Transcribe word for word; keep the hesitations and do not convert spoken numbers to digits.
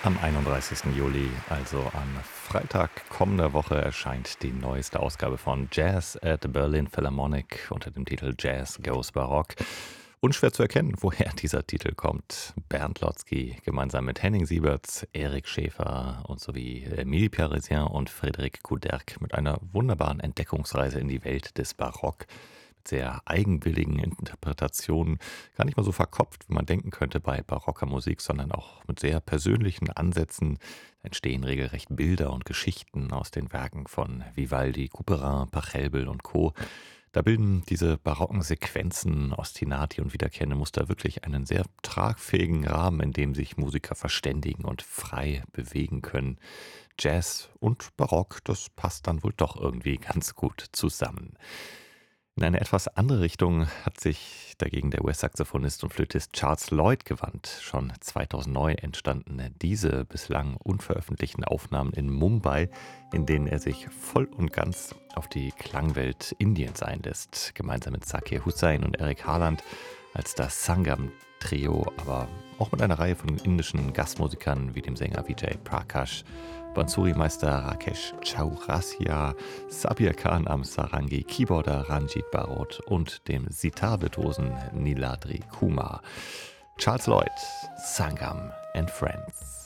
Am einunddreißigsten Juli, also am Freitag kommender Woche, erscheint die neueste Ausgabe von Jazz at the Berlin Philharmonic unter dem Titel Jazz Goes Baroque. Unschwer zu erkennen, woher dieser Titel kommt. Bernd Lotzky gemeinsam mit Henning Sieberts, Erik Schäfer und sowie Emile Parisien und Frédéric Couderc mit einer wunderbaren Entdeckungsreise in die Welt des Barock. Mit sehr eigenwilligen Interpretationen, gar nicht mal so verkopft, wie man denken könnte bei barocker Musik, sondern auch mit sehr persönlichen Ansätzen. Da entstehen regelrecht Bilder und Geschichten aus den Werken von Vivaldi, Couperin, Pachelbel und Co. Da bilden diese barocken Sequenzen, Ostinati und wiederkehrende Muster wirklich einen sehr tragfähigen Rahmen, in dem sich Musiker verständigen und frei bewegen können. Jazz und Barock, das passt dann wohl doch irgendwie ganz gut zusammen. In eine etwas andere Richtung hat sich dagegen der U S-Saxophonist und Flötist Charles Lloyd gewandt. Schon zweitausendneun entstanden diese bislang unveröffentlichten Aufnahmen in Mumbai, in denen er sich voll und ganz auf die Klangwelt Indiens einlässt, gemeinsam mit Zakir Hussain und Eric Harland als das Sangam-Trio, aber auch mit einer Reihe von indischen Gastmusikern wie dem Sänger Vijay Prakash, Bansuri-Meister Rakesh Chaurasia, Sabir Khan am Sarangi, Keyboarder Ranjit Barot und dem Sitar-Virtuosen Niladri Kumar. Charles Lloyd, Sangam and Friends.